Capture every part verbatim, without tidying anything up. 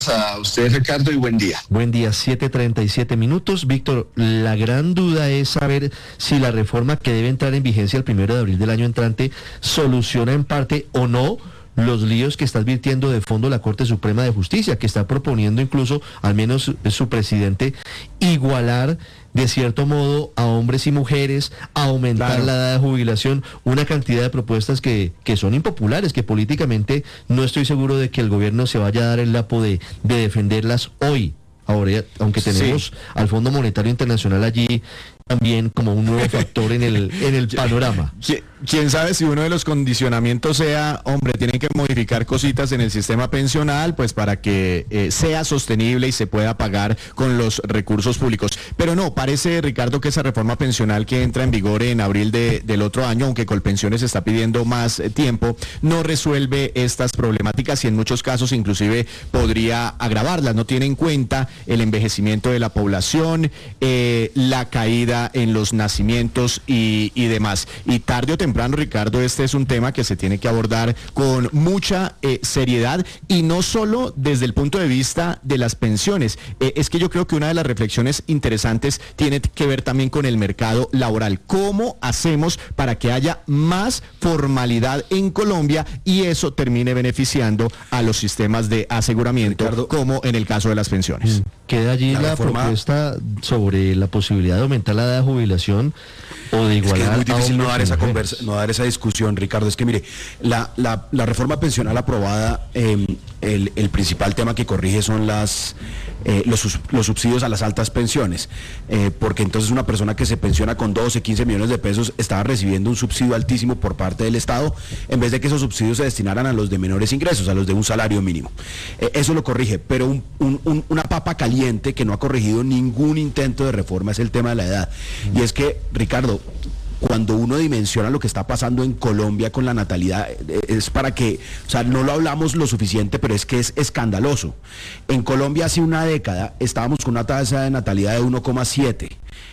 A usted, Ricardo, y buen día. Buen día, siete treinta y siete minutos. Víctor, la gran duda es saber si la reforma que debe entrar en vigencia el primero de abril del año entrante soluciona en parte o no los líos que está advirtiendo de fondo la Corte Suprema de Justicia, que está proponiendo incluso, al menos su presidente, igualar de cierto modo a hombres y mujeres, a aumentar claro. la edad de jubilación, una cantidad de propuestas que, que son impopulares, que políticamente no estoy seguro de que el gobierno se vaya a dar el lapo de, de defenderlas hoy. Ahora, aunque tenemos sí. al Fondo Monetario Internacional allí también como un nuevo factor en el en el panorama. Quién sabe si uno de los condicionamientos sea, hombre, tienen que modificar cositas en el sistema pensional, pues para que eh, sea sostenible y se pueda pagar con los recursos públicos. Pero no, parece, Ricardo, que esa reforma pensional que entra en vigor en abril de, del otro año, aunque Colpensiones está pidiendo más eh, tiempo, no resuelve estas problemáticas y en muchos casos inclusive podría agravarlas. No tiene en cuenta el envejecimiento de la población, eh, la caída en los nacimientos y, y demás. Y tarde o temprano, Ricardo, este es un tema que se tiene que abordar con mucha eh, seriedad y no solo desde el punto de vista de las pensiones. Eh, es que yo creo que una de las reflexiones interesantes tiene que ver también con el mercado laboral. ¿Cómo hacemos para que haya más formalidad en Colombia y eso termine beneficiando a los sistemas de aseguramiento, Ricardo, como en el caso de las pensiones? Queda allí la, la reforma... propuesta sobre la posibilidad de aumentar la edad de jubilación o de igualar. Es que es muy difícil no dar esa mujeres. conversa, no dar esa discusión, Ricardo. Es que mire, la, la, la reforma pensional aprobada, eh, el, el principal tema que corrige son las eh, los, los subsidios a las altas pensiones, eh, porque entonces una persona que se pensiona con doce, quince millones de pesos estaba recibiendo un subsidio altísimo por parte del Estado, en vez de que esos subsidios se destinaran a los de menores ingresos, a los de un salario mínimo. Eh, eso lo corrige, pero un, un, un, una papa caliente que no ha corregido ningún intento de reforma es el tema de la edad. Mm. Y es que, Ricardo, cuando uno dimensiona lo que está pasando en Colombia con la natalidad, es para que, o sea, no lo hablamos lo suficiente, pero es que es escandaloso. En Colombia hace una década estábamos con una tasa de natalidad de uno coma siete.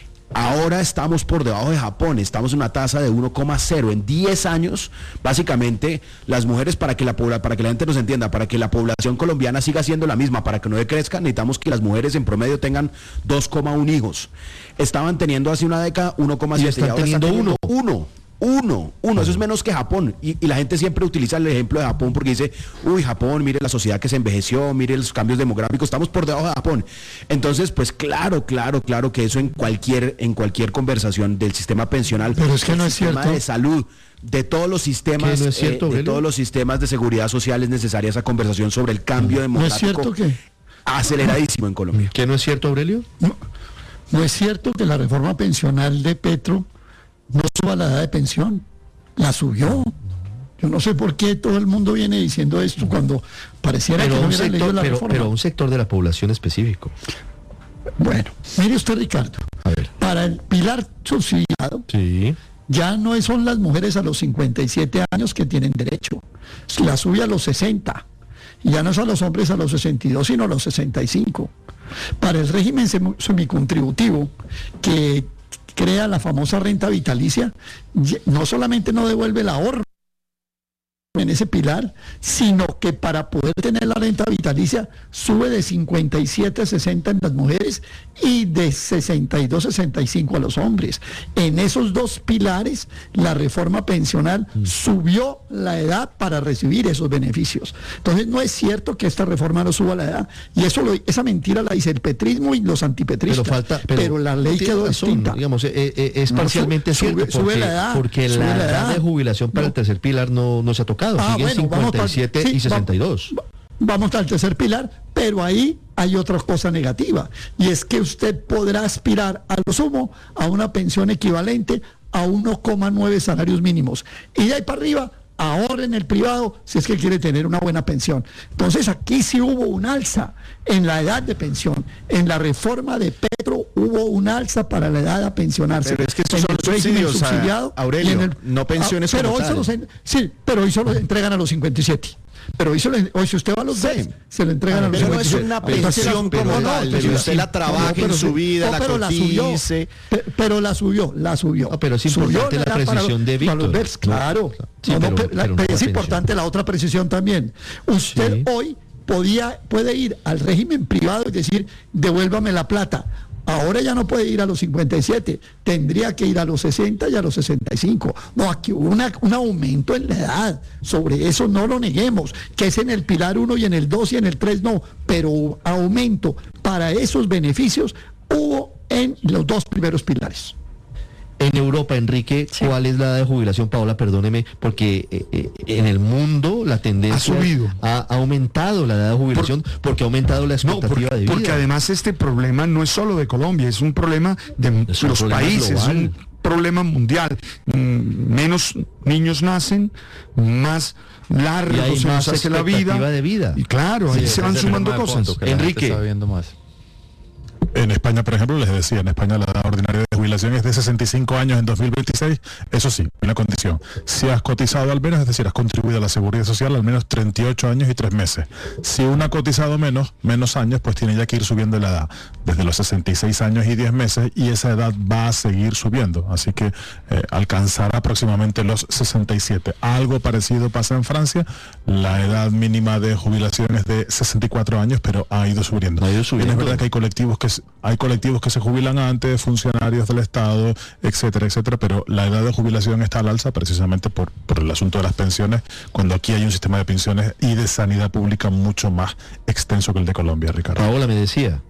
Ahora estamos por debajo de Japón, estamos en una tasa de uno coma cero. En diez años, básicamente, las mujeres, para que la para que la gente nos entienda, para que la población colombiana siga siendo la misma, para que no decrezca, necesitamos que las mujeres en promedio tengan dos coma uno hijos. Estaban teniendo hace una década uno coma siete y, y ahora están teniendo uno. Uno, uno, eso es menos que Japón, y, y la gente siempre utiliza el ejemplo de Japón porque dice, uy, Japón, mire la sociedad que se envejeció, mire los cambios demográficos, estamos por debajo de Japón. Entonces, pues claro, claro, claro que eso en cualquier, en cualquier conversación del sistema pensional, pero es que no es sistema cierto. de salud, de todos los sistemas, no es cierto, eh, de todos los sistemas de seguridad social es necesaria esa conversación sobre el cambio demográfico. ¿No es cierto que aceleradísimo en Colombia? ¿Qué no es cierto, Aurelio? No, no es cierto que la reforma pensional de Petro no suba la edad de pensión, la subió. Yo no sé por qué todo el mundo viene diciendo esto cuando pareciera pero que no un hubiera sector, leído la pero, reforma. pero un sector de la población específico. Bueno, mire usted, Ricardo, a ver. Para el pilar subsidiado, sí. ya no son las mujeres a los cincuenta y siete años que tienen derecho, la sube a los sesenta, y ya no es a los hombres a los sesenta y dos, sino a los sesenta y cinco. Para el régimen semicontributivo, que crea la famosa renta vitalicia, no solamente no devuelve el ahorro en ese pilar, sino que para poder tener la renta vitalicia sube de cincuenta y siete a sesenta en las mujeres y de sesenta y dos a sesenta y cinco a los hombres. En esos dos pilares la reforma pensional mm. subió la edad para recibir esos beneficios. Entonces no es cierto que esta reforma no suba la edad, y eso lo, esa mentira la dice el petrismo y los antipetristas, pero, falta, pero, pero la ley quedó razón, distinta. Digamos, eh, eh, es parcialmente no, sube, cierto sube, porque, sube la edad, porque la, la edad de jubilación para no. el tercer pilar no, no se ha tocado. Ah, Siguen bueno, cincuenta y siete sí, y sesenta y dos. Vamos, vamos al tercer pilar, pero ahí hay otra cosa negativa, y es que usted podrá aspirar a lo sumo a una pensión equivalente a uno coma nueve salarios mínimos, y de ahí para arriba ahorre en el privado si es que quiere tener una buena pensión. Entonces aquí sí hubo un alza en la edad de pensión. En la reforma de Petro hubo un alza para la edad a pensionarse. Pero es que estos son subsidios, subsidiado, a, Aurelio, el, no pensiones ah, pero como hoy tal. Se los, sí, pero hoy solo entregan a los cincuenta y siete. Pero hoy, se le, hoy si usted va a los sí. D E S, se le entregan ah, a los pero cincuenta y siete. no es una pensión pero, como no, tal, pero pero usted sí, la trabaja no, en su vida, no, la pero cotice. La subió, pero la subió, la subió. No, pero es importante subió la, la precisión para, de Víctor. Para los claro. Sí, no, pero, no, pero, pero la, no es importante la otra precisión también. Usted sí. hoy podía, puede ir al régimen privado y decir, devuélvame la plata. Ahora ya no puede ir a los cincuenta y siete, tendría que ir a los sesenta y a los sesenta y cinco. No, aquí hubo una, un aumento en la edad, sobre eso no lo neguemos, que es en el pilar uno y en el dos y en el tres no, pero aumento para esos beneficios hubo en los dos primeros pilares. En Europa, Enrique, Sí. ¿cuál es la edad de jubilación? Paola, perdóneme, porque eh, eh, en el mundo la tendencia Ha subido. ha aumentado la edad de jubilación porque ha aumentado la No, expectativa porque, de vida. porque además este problema no es solo de Colombia, es un problema de Es un los problema países, global. un problema mundial. Mm, Menos niños nacen, más largo Y hay se más nos hace la vida. expectativa de vida. Y claro, ahí Sí, se van ese es el sumando problema de cosas. fondo, que la gente Enrique. está viendo más. En España, por ejemplo, les decía, en España la edad ordinaria de jubilación es de sesenta y cinco años en dos mil veintiséis. Eso sí, una condición. Si has cotizado al menos, es decir, has contribuido a la seguridad social al menos treinta y ocho años y tres meses. Si uno ha cotizado menos, menos años, pues tiene ya que ir subiendo la edad desde los sesenta y seis años y diez meses, y esa edad va a seguir subiendo. Así que eh, alcanzará aproximadamente los sesenta y siete. Algo parecido pasa en Francia. La edad mínima de jubilación es de sesenta y cuatro años, pero ha ido subiendo. Ha ido subiendo. Es verdad que hay colectivos que se- hay colectivos que se jubilan antes, funcionarios del Estado, etcétera, etcétera, pero la edad de jubilación está al alza precisamente por, por el asunto de las pensiones, cuando aquí hay un sistema de pensiones y de sanidad pública mucho más extenso que el de Colombia, Ricardo. Paola me decía.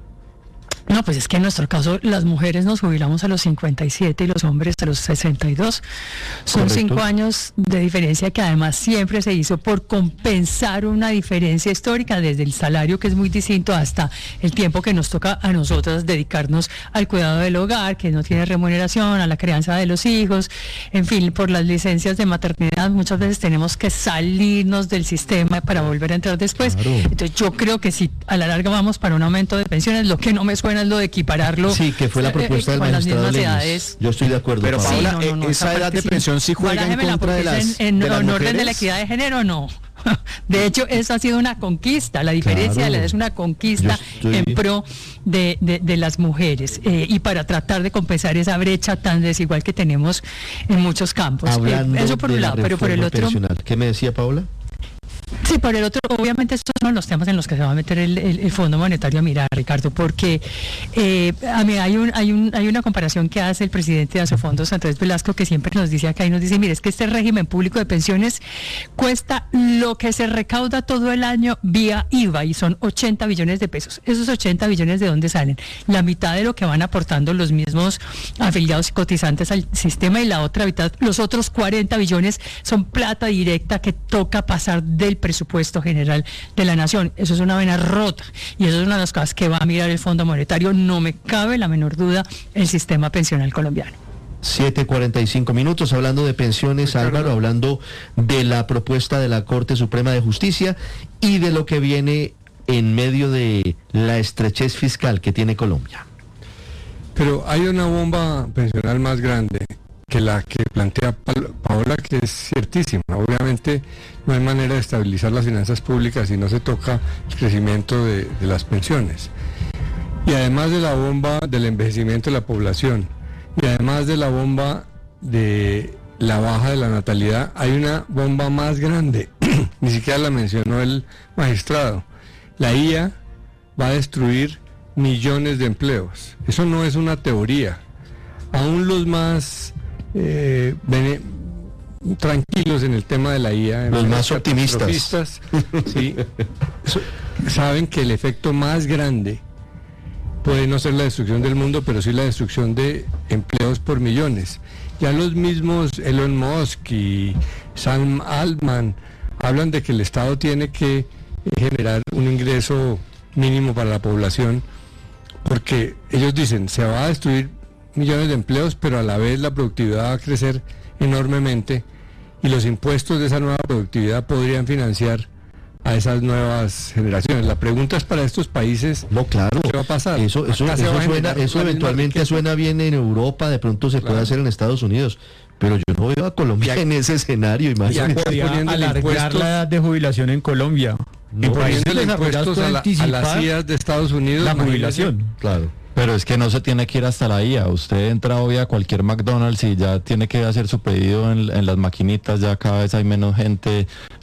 No, pues es que en nuestro caso las mujeres nos jubilamos a los cincuenta y siete y los hombres a los sesenta y dos. Son Correcto. cinco años de diferencia que además siempre se hizo por compensar una diferencia histórica desde el salario, que es muy distinto, hasta el tiempo que nos toca a nosotras dedicarnos al cuidado del hogar, que no tiene remuneración, a la crianza de los hijos, en fin, por las licencias de maternidad muchas veces tenemos que salirnos del sistema para volver a entrar después. Claro. Entonces yo creo que si a la larga vamos para un aumento de pensiones, lo que no me suena es lo de equipararlo. Sí, que fue la eh, propuesta eh, del con las magistrado mismas Lemus. edades. Yo estoy de acuerdo, Pero, Paola. Paola, Sí, no, no, no, esa esa edad parte de sí. pensión sí juega en Barájemela, contra de porque es las, en, en, de las en orden de la mujeres. equidad de género, no. De hecho, eso ha sido una conquista. La diferencia Claro. de la edad es una conquista Yo estoy- en pro de, de, de las mujeres eh, y para tratar de compensar esa brecha tan desigual que tenemos en muchos campos. Eh, Hablando eso por de un la lado, pero por el reforma otro... pensional. ¿Qué me decía Paola? Sí, por el otro, obviamente estos son los temas en los que se va a meter el, el- el Fondo Monetario a mirar, Ricardo, porque eh, a mí hay, un, hay, un, hay una comparación que hace el presidente de Asofondos, Andrés Velasco, que siempre nos dice acá y nos dice, mire, es que este régimen público de pensiones cuesta lo que se recauda todo el año vía I V A y son ochenta billones de pesos. Esos ochenta billones, ¿de dónde salen? La mitad de lo que van aportando los mismos afiliados y cotizantes al sistema y la otra mitad, los otros cuarenta billones son plata directa que toca pasar del presupuesto general de la nación. Eso es una vena rota y eso es una de las cosas que va a mirar el Fondo Monetario. No me cabe la menor duda el sistema pensional colombiano. siete cuarenta y cinco minutos, hablando de pensiones, Álvaro, hablando de la propuesta de la Corte Suprema de Justicia y de lo que viene en medio de la estrechez fiscal que tiene Colombia. Pero hay una bomba pensional más grande que la que plantea Pa- Paola, que es ciertísima. Obviamente no hay manera de estabilizar las finanzas públicas si no se toca el crecimiento de, de las pensiones. Y además de la bomba del envejecimiento de la población, y además de la bomba de la baja de la natalidad, hay una bomba más grande, ni siquiera la mencionó el magistrado. La I A va a destruir millones de empleos. Eso no es una teoría. Aún los más eh, bene- tranquilos en el tema de la I A, Los más optimistas. catastrofistas, sí, so- saben que el efecto más grande puede no ser la destrucción del mundo, pero sí la destrucción de empleos por millones. Ya los mismos Elon Musk y Sam Altman hablan de que el Estado tiene que generar un ingreso mínimo para la población, porque ellos dicen, se va a destruir millones de empleos, pero a la vez la productividad va a crecer enormemente y los impuestos de esa nueva productividad podrían financiar a esas nuevas generaciones. La pregunta es para estos países, No, claro. ¿qué va a pasar? Eso, eso, Acá se eso va a suena, generar eso la misma eventualmente riqueza. suena bien en Europa, de pronto se puede Claro. hacer en Estados Unidos, pero yo no veo a Colombia en ese escenario, Ya imagínate. podía Podría alargar la edad de jubilación en Colombia. y En poniendo países impuestos desarrollados a, puede la- a las anticipar I As de Estados Unidos, la imagínese. jubilación. Claro. Pero es que no se tiene que ir hasta la I A. Usted entra hoy a cualquier McDonald's y ya tiene que hacer su pedido en, en las maquinitas. Ya cada vez hay menos gente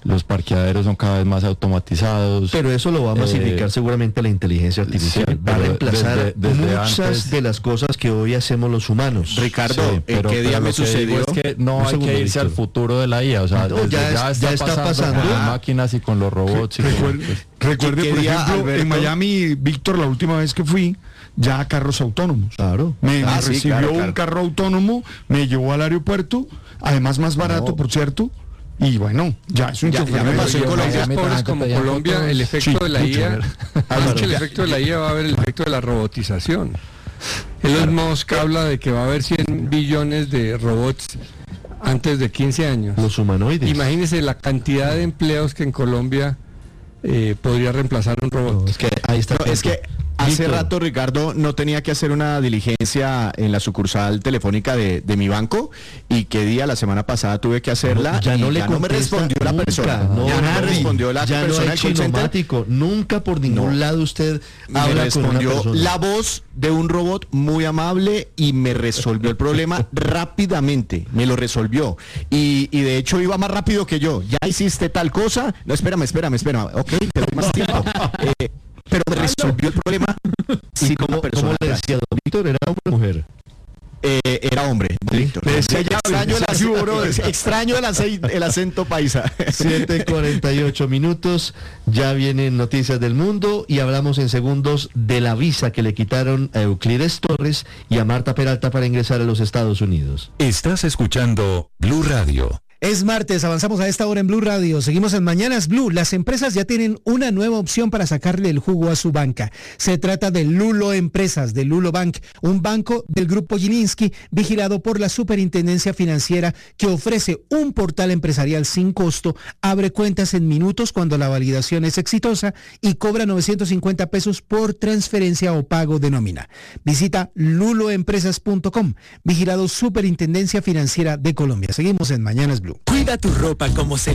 los parqueaderos son cada vez más automatizados. Pero eso lo va a masificar Eh, seguramente la inteligencia artificial. sí, va a pero reemplazar desde- desde muchas antes- de las cosas que hoy hacemos los humanos. Ricardo, Sí, ¿en pero, qué día pero me lo que digo sucedió? es que no Un hay segundo, que irse al Víctor. futuro de la I A, o sea, No, desde ya ya, es- está, ya está pasando pasando. con las Ah. máquinas y con los robots. y con- Recuerde, recuerde, ¿Qué por día, ejemplo, Alberto? en Miami, Víctor, la última vez que fui, ya carros autónomos. Claro. Me, me Ah, sí, recibió claro, un claro. carro autónomo, me llevó al aeropuerto, además más barato, No. por cierto, y bueno, ya es un Ya- chofer ya me de- pasó en Y en Colombia. países pobres Miami como también Colombia, fotos. el efecto Sí, de la mucho. I A, más que el efecto de la I A va a haber el efecto de la robotización. Elon Musk habla de que va a haber cien billones de robots antes de quince años. Los humanoides. Imagínese la cantidad de empleos que en Colombia eh, podría reemplazar un robot. No, es que ahí está. el No, es punto. que hace Víctor, rato, Ricardo, no tenía que hacer una diligencia en la sucursal telefónica de, de mi banco y qué día la semana pasada tuve que hacerla ya y no le ya no me contesta respondió la nunca, persona. no, ya no me nadie. respondió la ya no persona hay del call center. chinomático. Nunca por ningún No. lado usted Me habla con una respondió persona. la voz de un robot muy amable y me resolvió el problema rápidamente, me lo resolvió. Y, y de hecho iba más rápido que yo. Ya hiciste tal cosa. No, espérame, espérame, espérame. Ok, te doy más tiempo. Eh, pero me resolvió el problema. ¿Y sin cómo, una persona cómo le decía, don Víctor? ¿Era hombre o mujer? Eh, era hombre, Víctor. Le decía ya, extraño, el le decía, ac- extraño el, acei- el acento paisa. siete cuarenta y ocho minutos, ya vienen noticias del mundo y hablamos en segundos de la visa que le quitaron a Euclides Torres y a Marta Peralta para ingresar a los Estados Unidos. Estás escuchando Blue Radio. Es martes, avanzamos a esta hora en Blue Radio. Seguimos en Mañanas Blue. Las empresas ya tienen una nueva opción para sacarle el jugo a su banca. Se trata de Lulo Empresas, de Lulo Bank, un banco del grupo Gilinski vigilado por la Superintendencia Financiera que ofrece un portal empresarial sin costo, abre cuentas en minutos cuando la validación es exitosa y cobra novecientos cincuenta pesos por transferencia o pago de nómina. Visita lulo empresas punto com, vigilado Superintendencia Financiera de Colombia. Seguimos en Mañanas Blue. Cuida tu ropa como se